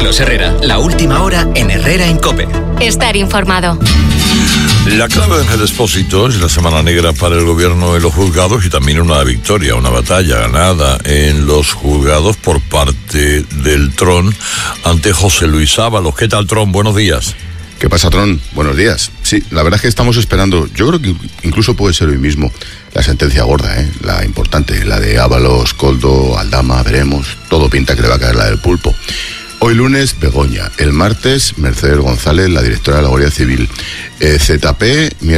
Carlos Herrera, la última hora en Herrera en COPE. Estar informado. La clave del Expósito es la semana negra para el gobierno en los juzgados y también una victoria, una batalla ganada en los juzgados por parte del Tron ante José Luis Ábalos. ¿Qué tal, Tron? Buenos días. ¿Qué pasa, Tron? Buenos días. Sí, la verdad es que estamos esperando, yo creo que incluso puede ser hoy mismo, la sentencia gorda, la importante, la de Ábalos, Koldo, Aldama, veremos, todo pinta que le va a caer la del pulpo. Hoy lunes, Begoña. El martes, Mercedes González, la directora de la Guardia Civil. ZP,